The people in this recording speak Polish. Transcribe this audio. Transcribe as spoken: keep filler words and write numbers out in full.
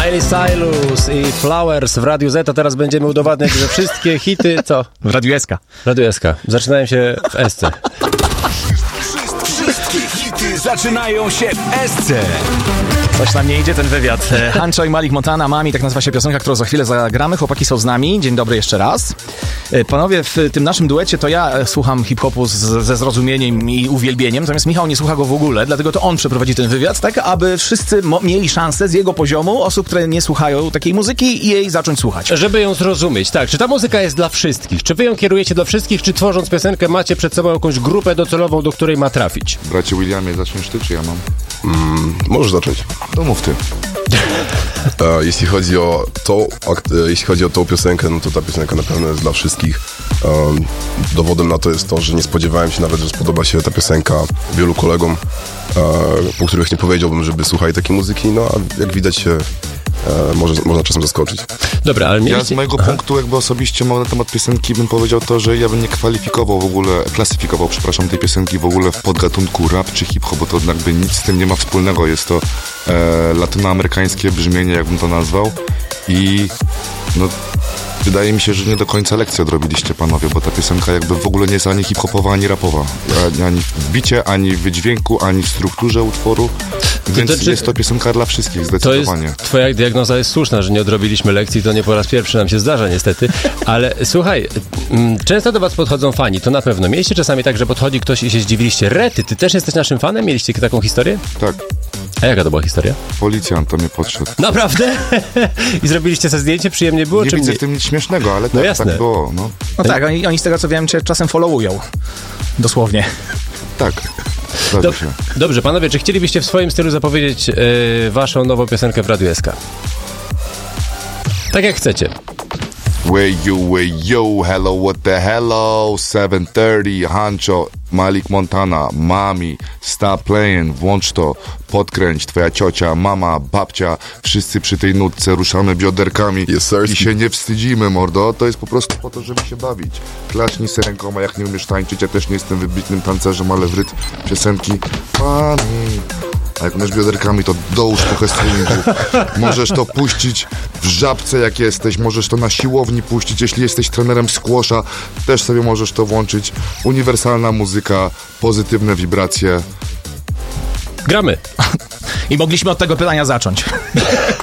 Miley Cyrus i Flowers w Radiu Z, a teraz będziemy udowadniać, że wszystkie hity, co? W Radiu S K. Radiu S K. Zaczynają się w S C. Wszystkie hity zaczynają się w S C. Coś nam nie idzie, ten wywiad. Huncho i Malik Montana, Mami, tak nazywa się piosenka, którą za chwilę zagramy. Chłopaki są z nami. Dzień dobry jeszcze raz. Panowie, w tym naszym duecie to ja słucham hip-hopu z, ze zrozumieniem i uwielbieniem, natomiast Michał nie słucha go w ogóle, dlatego to on przeprowadzi ten wywiad, tak aby wszyscy mo- mieli szansę z jego poziomu, osób, które nie słuchają takiej muzyki, i jej zacząć słuchać. Żeby ją zrozumieć, tak. Czy ta muzyka jest dla wszystkich? Czy wy ją kierujecie do wszystkich, czy tworząc piosenkę macie przed sobą jakąś grupę docelową, do której ma trafić? Bracie Williamie, zaczniesz ty, czy ja mam? Mm, możesz zacząć. No mów ty. E, jeśli chodzi o tą, ak- e, jeśli chodzi o tą piosenkę, no to ta piosenka na pewno jest dla wszystkich. Um, dowodem na to jest to, że nie spodziewałem się nawet, że spodoba się ta piosenka wielu kolegom, e, po których nie powiedziałbym, żeby słuchali takiej muzyki, no a jak widać się e, może, można czasem zaskoczyć. Dobra, ale mieliście... Ja z mojego Aha. punktu jakby osobiście mam na temat piosenki bym powiedział to, że ja bym nie kwalifikował w ogóle, klasyfikował, przepraszam, tej piosenki w ogóle w podgatunku rap czy hip-hop, bo to jakby nic z tym nie ma wspólnego. Jest to e, latynoamerykańskie brzmienie, jakbym to nazwał, i no wydaje mi się, że nie do końca lekcję odrobiliście, panowie, bo ta piosenka jakby w ogóle nie jest ani hip-hopowa, ani rapowa. Ani, ani w bicie, ani w wydźwięku, ani w strukturze utworu. Więc to, czy... jest to piosenka dla wszystkich, zdecydowanie. To jest, twoja diagnoza jest słuszna, że nie odrobiliśmy lekcji, to nie po raz pierwszy nam się zdarza niestety, ale słuchaj, m, często do was podchodzą fani, to na pewno. Mieliście czasami tak, że podchodzi ktoś i się zdziwiliście. Rety, ty też jesteś naszym fanem? Mieliście taką historię? Tak. A jaka to była historia? Policjant to mnie podszedł. Naprawdę? I zrobiliście sobie zdjęcie? Przyjemnie było? Nie czy widzę mnie... w tym nic śmiesznego, ale tak, jasne. tak było. No, No tak, oni, oni z tego co wiem cię czasem followują. Dosłownie. tak. Zgadza Dob- się. Dobrze, panowie, czy chcielibyście w swoim stylu zapowiedzieć yy, waszą nową piosenkę w Radiu S K? Tak jak chcecie. Way you, way yo, hello, what the hello, seven thirty, Huncho, Malik Montana, Mami, stop playing, włącz to, podkręć, twoja ciocia, mama, babcia, wszyscy przy tej nutce ruszamy bioderkami Yes, sir. i się nie wstydzimy, mordo, to jest po prostu po to, żeby się bawić. Klasznij se rękoma, jak nie umiesz tańczyć, ja też nie jestem wybitnym tancerzem, ale w rytm piosenki, Mami. A jak umiesz bioderkami, to dołóż trochę swingu. Możesz to puścić w żabce, jak jesteś. Możesz to na siłowni puścić. Jeśli jesteś trenerem squasha, też sobie możesz to włączyć. Uniwersalna muzyka, pozytywne wibracje. Gramy. I mogliśmy od tego pytania zacząć.